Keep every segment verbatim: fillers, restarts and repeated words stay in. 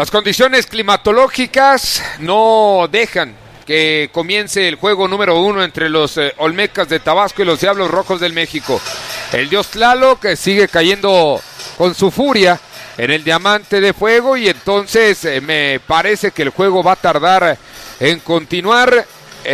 Las condiciones climatológicas no dejan que comience el juego número uno entre los eh, Olmecas de Tabasco y los Diablos Rojos del México. El dios Tlaloc que sigue cayendo con su furia en el diamante de fuego y entonces eh, me parece que el juego va a tardar en continuar,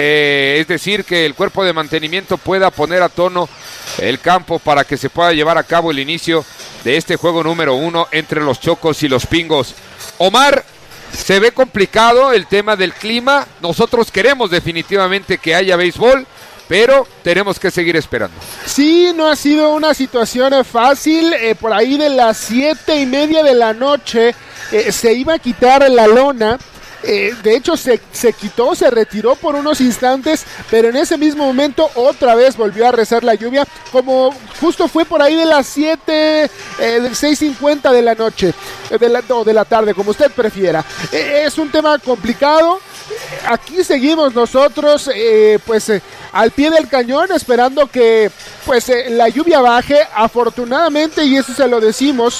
eh, es decir, que el cuerpo de mantenimiento pueda poner a tono el campo para que se pueda llevar a cabo el inicio de este juego número uno entre los Chocos y los Pingos. Omar, se ve complicado el tema del clima. Nosotros queremos definitivamente que haya béisbol, pero tenemos que seguir esperando. Sí, no ha sido una situación fácil. Eh, por ahí de las siete y media de la noche eh, se iba a quitar la lona. Eh, de hecho se, se quitó, se retiró por unos instantes, pero en ese mismo momento otra vez volvió a rezar la lluvia, como justo fue por ahí de las siete, eh, seis cincuenta de la noche, eh, de la, o de la tarde, como usted prefiera. Eh, es un tema complicado. Aquí seguimos nosotros, eh, pues eh, al pie del cañón, esperando que pues eh, la lluvia baje. Afortunadamente, y eso se lo decimos,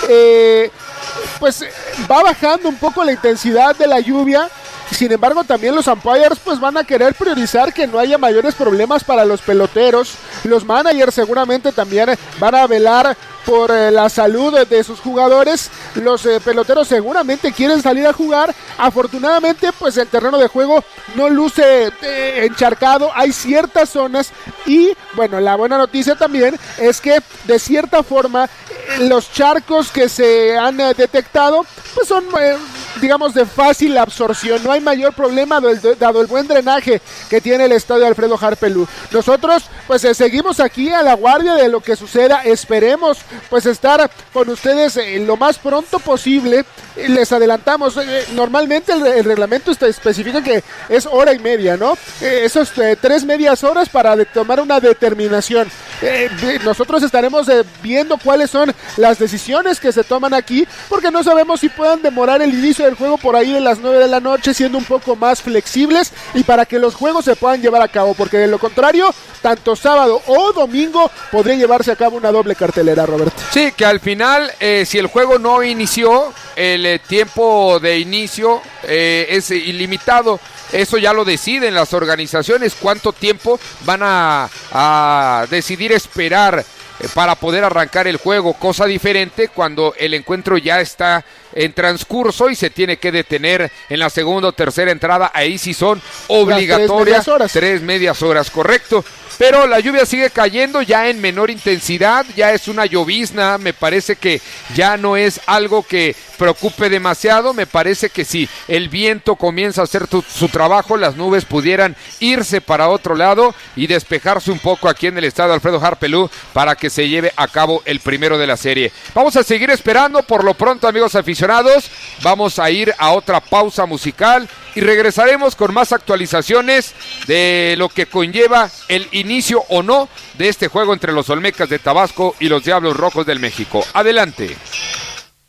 eh, pues va bajando un poco la intensidad de la lluvia. Sin embargo, también los umpires pues van a querer priorizar que no haya mayores problemas para los peloteros. Los managers seguramente también van a velar por eh, la salud de sus jugadores. Los eh, peloteros seguramente quieren salir a jugar. Afortunadamente, pues el terreno de juego no luce eh, encharcado. Hay ciertas zonas y, bueno, la buena noticia también es que de cierta forma eh, los charcos que se han eh, detectado pues son, eh, digamos, de fácil absorción. No hay mayor problema dado el buen drenaje que tiene el estadio Alfredo Harpelú. Nosotros pues eh, seguimos aquí a la guardia de lo que suceda. Esperemos pues estar con ustedes eh, lo más pronto posible. Eh, les adelantamos, eh, normalmente el, el reglamento está, especifica que es hora y media, ¿no? Eh, esos eh, tres medias horas para de, tomar una determinación. Eh, de, nosotros estaremos eh, viendo cuáles son las decisiones que se toman aquí, porque no sabemos si puedan demorar el inicio del juego por ahí de las nueve de la noche, siendo un poco más flexibles y para que los juegos se puedan llevar a cabo, porque de lo contrario, tanto sábado o domingo podría llevarse a cabo una doble cartelera, Roberto. Sí, que al final, eh, si el juego no inició, el eh, tiempo de inicio eh, es ilimitado. Eso ya lo deciden las organizaciones, cuánto tiempo van a, a decidir esperar eh, para poder arrancar el juego, cosa diferente cuando el encuentro ya está en transcurso y se tiene que detener en la segunda o tercera entrada. Ahí sí son obligatorias tres medias horas. tres medias horas, correcto. Pero la lluvia sigue cayendo ya en menor intensidad, ya es una llovizna, me parece que ya no es algo que preocupe demasiado. Me parece que si el viento comienza a hacer tu, su trabajo, las nubes pudieran irse para otro lado y despejarse un poco aquí en el estadio Alfredo Harpelú para que se lleve a cabo el primero de la serie. Vamos a seguir esperando. Por lo pronto, amigos aficionados, vamos a ir a otra pausa musical y regresaremos con más actualizaciones de lo que conlleva el inicio o no de este juego entre los Olmecas de Tabasco y los Diablos Rojos del México. Adelante.